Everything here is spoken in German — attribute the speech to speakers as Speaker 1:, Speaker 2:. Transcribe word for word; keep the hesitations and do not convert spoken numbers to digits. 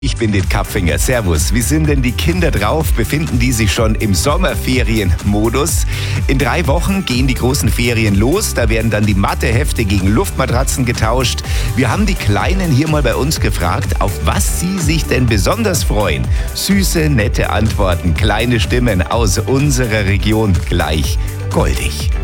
Speaker 1: Ich bin den Kapfinger. Servus. Wie sind denn die Kinder drauf? Befinden die sich schon im Sommerferienmodus? In drei Wochen gehen die großen Ferien los. Da werden dann die Mathehefte gegen Luftmatratzen getauscht. Wir haben die Kleinen hier mal bei uns gefragt, auf was sie sich denn besonders freuen. Süße, nette Antworten, kleine Stimmen aus unserer Region. Gleich goldig.